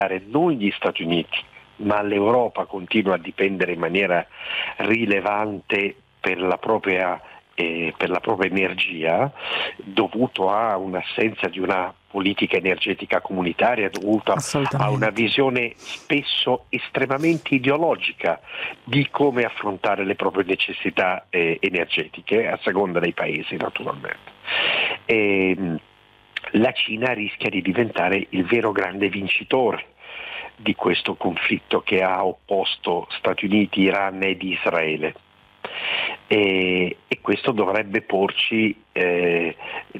non gli Stati Uniti, ma l'Europa continua a dipendere in maniera rilevante per la propria energia, dovuto a un'assenza di una politica energetica comunitaria, dovuta a una Assolutamente. visione spesso estremamente ideologica di come affrontare le proprie necessità energetiche, a seconda dei paesi naturalmente. E, la Cina rischia di diventare il vero grande vincitore di questo conflitto che ha opposto Stati Uniti, Iran ed Israele. E questo dovrebbe porci